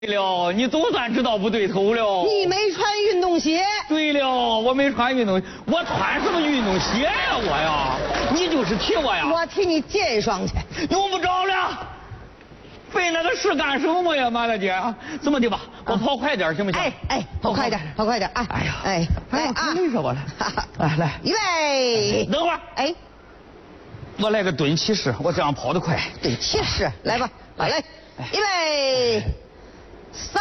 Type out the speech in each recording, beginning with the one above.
了，你总算知道不对头了。 你没穿运动鞋。 对了，我没穿运动鞋，我穿什么运动鞋呀我呀？你就是替我呀。 我替你借一双去。 用不着了。费那个事干什么呀，马大姐？这么的吧，我跑快点行不行？ 跑快点，跑快点啊！ 哎呀， 来啊！ 累死我了。来， 预备， 等会儿。我来个蹲起式，我这样跑得快。 蹲起式，来吧，好嘞，预备。3、2，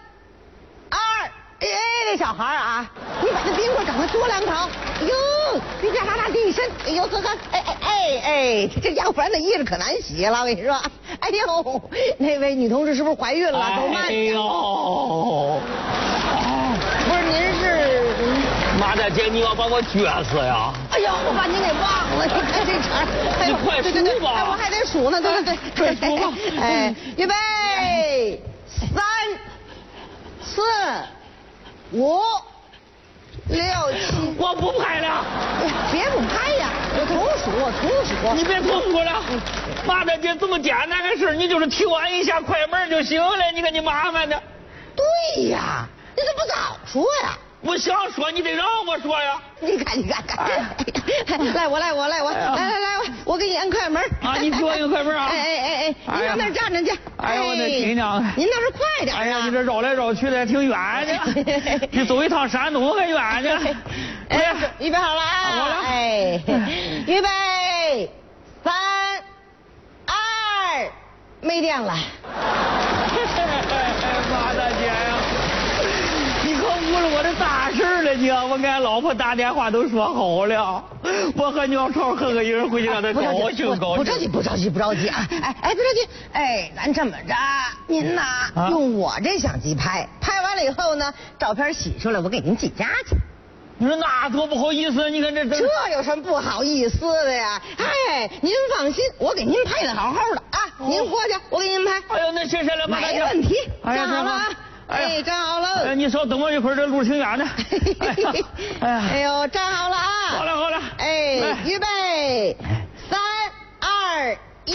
这小孩啊，你把这冰棍赶快多两口。哎呦，别这样拉地一身。哎呦，呵，这要不然那衣裳可难洗了，我跟你说。哎呦，那位女同志是不是怀孕了？走慢点。 哎呦， 不是，您是？ 马大姐，你要把我撅死呀！ 哎呀，我把您给忘了，你看这茬。 你快数吧。 我还得数呢，对。 快数吧。 预备。3、4、5、6、7， 我不拍了。 别不拍呀，我重数。 你别重数了，马大姐这么简单的事，你就是替我按一下快门就行了。你看你麻烦的。 对呀，你怎么不早说呀？ 我想说，你得让我说呀。 你看，来我，我给你按快门啊！你替我按快门啊！ 您上那儿站着去。 哎呦，我那亲娘！ 您倒是快点。 哎呀，你这绕来绕去的挺远的，你走一趟山东还远呢。 预备好了啊！ 好了。 预备，3、2，没电了。 马大姐呀！你可误了我的大事了你！我跟俺老婆打电话都说好了，我和鸟巢合个影回去让她高兴高兴。 不着急啊！别着急。咱这么着，您呐用我这相机拍完了以后呢，照片洗出来我给您寄家去。 你说那多不好意思，你看这有什么不好意思的呀？您放心，我给您拍的好好的啊！您过去，我给您拍。 哎呦，那谢谢了，马大姐。 没问题，站好了啊！站好了。 你稍等我一会儿，这路挺远的。 哎呦，站好了啊！ 好了。 预备，3、2、1。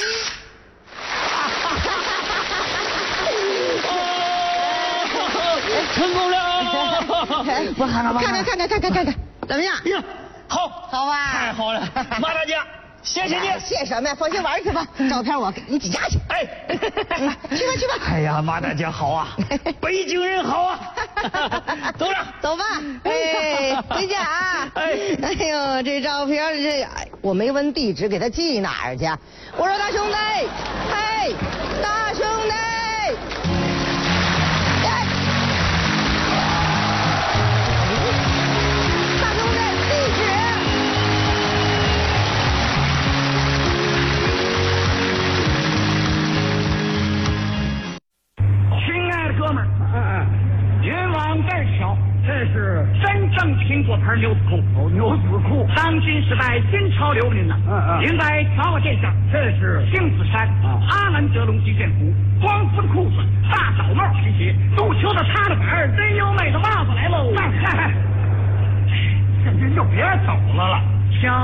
成功了！ 我看，怎么样？ 呀，好吧？ 太好了，马大姐，谢谢你。 谢什么呀？放心玩去吧，照片我给你寄家去。去吧。哎呀，马大姐好啊，北京人好啊。走吧。回家啊。哎呦，这照片我没问地址，给他寄哪儿去？我说大兄弟，大兄弟。 这是真正苹果牌牛仔裤，牛仔裤，当今时代新潮流呢。应该瞧我这下，这是星子衫，阿兰德龙极限服，光肤的裤子，大枣帽皮鞋，杜秋的插了板，真优美的袜子来喽。这就别走了。瞧。